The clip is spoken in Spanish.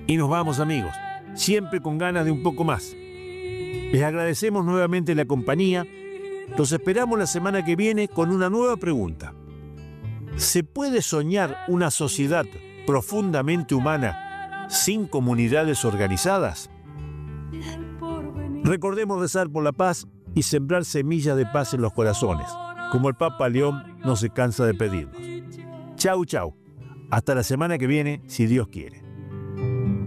Y nos vamos, amigos, siempre con ganas de un poco más. Les agradecemos nuevamente la compañía. Los esperamos la semana que viene con una nueva pregunta. ¿Se puede soñar una sociedad profundamente humana sin comunidades organizadas? Recordemos rezar por la paz y sembrar semillas de paz en los corazones, como el Papa León no se cansa de pedirnos. Chau, chau. Hasta la semana que viene, si Dios quiere.